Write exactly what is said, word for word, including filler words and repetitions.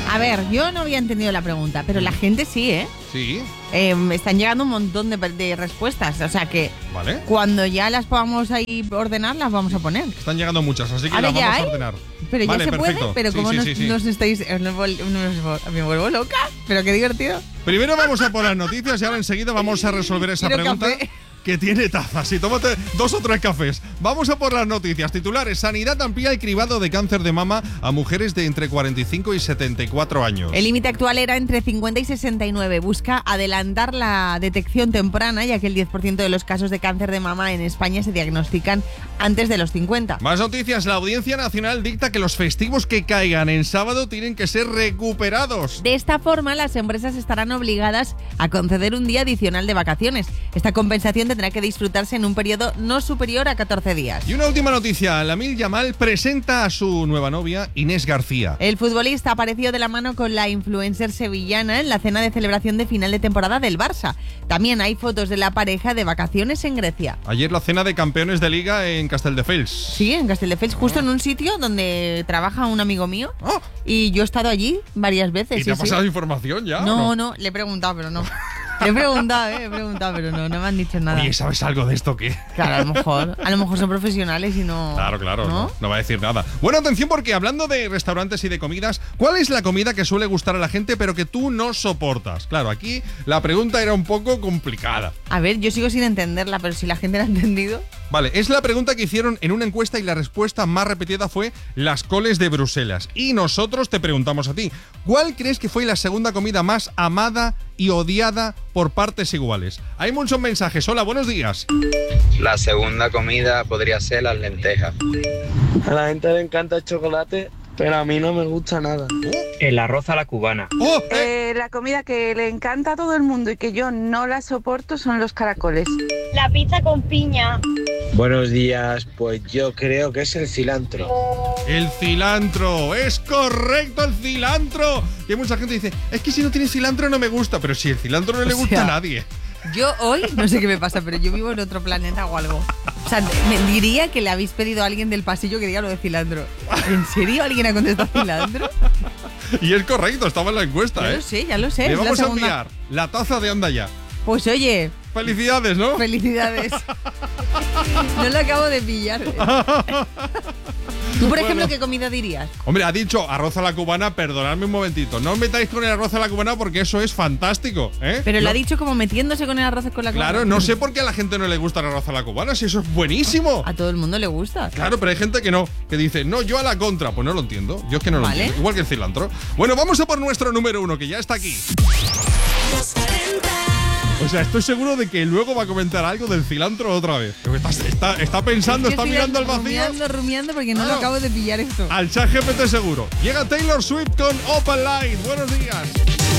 A ver, yo no había entendido la pregunta, pero la gente sí, ¿eh? Sí. Eh, están llegando un montón de, de respuestas, o sea que Vale. cuando ya las podamos ahí ordenar, las vamos a poner. Están llegando muchas, así que Ahora las ya vamos hay, a ordenar. Pero vale, ya se perfecto. puede, pero sí, como sí, nos, sí, sí. nos estáis... os nos vol- nos- me vuelvo loca, pero qué divertido. Primero vamos a por las noticias y ahora enseguida vamos a resolver esa Quiero pregunta. café. Que tiene tazas y tómate dos o tres cafés. Vamos a por las noticias. Titulares: Sanidad amplía el cribado de cáncer de mama a mujeres de entre cuarenta y cinco y setenta y cuatro años. El límite actual era entre cincuenta y sesenta y nueve. Busca adelantar la detección temprana, ya que el diez por ciento de los casos de cáncer de mama en España se diagnostican antes de los cincuenta. Más noticias. La Audiencia Nacional dicta que los festivos que caigan en sábado tienen que ser recuperados. De esta forma, las empresas estarán obligadas a conceder un día adicional de vacaciones. Esta compensación tendrá que disfrutarse en un periodo no superior a catorce días. Y una última noticia. Lamine Yamal presenta a su nueva novia, Inés García. El futbolista apareció de la mano con la influencer sevillana en la cena de celebración de final de temporada del Barça. También hay fotos de la pareja de vacaciones en Grecia. Ayer la cena de campeones de liga en Castelldefels. Sí, en Castelldefels, justo en un sitio donde trabaja un amigo mío. Oh. Y yo he estado allí varias veces. ¿Y sí, te ha sí. pasado información ya? No, ¿o no, le he preguntado, pero no. Le he preguntado, eh, he preguntado, pero no, no me han dicho nada. Oye, ¿sabes algo de esto qué? Claro, a lo mejor, a lo mejor son profesionales y no... Claro, claro, ¿no? no, no va a decir nada. Bueno, atención porque hablando de restaurantes y de comidas, ¿cuál es la comida que suele gustar a la gente pero que tú no soportas? Claro, aquí la pregunta era un poco complicada. A ver, yo sigo sin entenderla, pero si la gente la ha entendido... Vale, es la pregunta que hicieron en una encuesta y la respuesta más repetida fue las coles de Bruselas. Y nosotros te preguntamos a ti, ¿cuál crees que fue la segunda comida más amada y odiada por partes iguales? Hay muchos mensajes. Hola, buenos días. La segunda comida podría ser las lentejas. A la gente le encanta el chocolate, pero a mí no me gusta nada. El arroz a la cubana. ¡Oh! Eh, Eh, la comida que le encanta a todo el mundo y que yo no la soporto son los caracoles. La pizza con piña. Buenos días, pues yo creo que es el cilantro. El cilantro, es correcto, el cilantro. Y hay mucha gente que dice, es que si no tiene cilantro no me gusta, pero si el cilantro no le O gusta sea, a nadie. Yo hoy, no sé qué me pasa, pero yo vivo en otro planeta o algo. O sea, me diría que le habéis pedido a alguien del pasillo que diga lo de cilantro. ¿En serio alguien ha contestado cilantro? Y es correcto, estaba en la encuesta, Ya ¿eh? lo sé, ya lo sé. Le es la vamos a segunda. enviar la taza de Onda Ya. Pues oye, Felicidades, ¿no? felicidades. No lo acabo de pillar. ¿Tú, por ejemplo, Bueno. qué comida dirías? Hombre, ha dicho arroz a la cubana, perdonadme un momentito. No os metáis con el arroz a la cubana porque eso es fantástico, ¿eh? Pero no, lo ha dicho como metiéndose con el arroz con la Claro, cubana. no sé por qué a la gente no le gusta el arroz a la cubana, si eso es buenísimo. A todo el mundo le gusta. Claro, pero hay gente que no, que dice, no, yo a la contra. Pues no lo entiendo, yo es que no lo Vale. entiendo. Igual que el cilantro. Bueno, vamos a por nuestro número uno, que ya está aquí. O sea, estoy seguro de que luego va a comentar algo del cilantro otra vez. Está, está, está pensando, Yo está estoy mirando al vacío. Rumiando, rumiando porque no, No. lo acabo de pillar esto. Al chat G P T seguro. Llega Taylor Swift con Open Line. Buenos días.